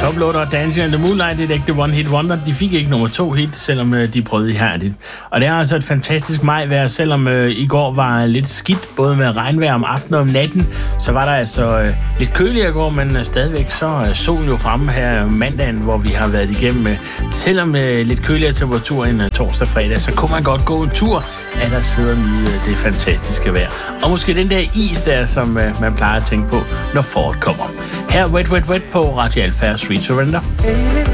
Toploader og Dancing in the Moonlight, det er ikke The One Hit Wonder. De fik ikke nummer 2 hit, selvom de prøvede ihærdigt. Og det er altså et fantastisk majvejr, selvom i går var lidt skidt, både med regnvejr om aftenen og om natten. Så var der altså lidt køligere i går, men stadigvæk så er solen jo fremme her mandagen, hvor vi har været igennem. Selvom lidt køligere temperatur end torsdag og fredag, så kunne man godt gå en tur, at der sidder nyde det fantastiske vejr. Og måske den der is der, som man plejer at tænke på, når foråret kommer. Her Wet Wet Wet på Radio Alfa Sweet Surrender.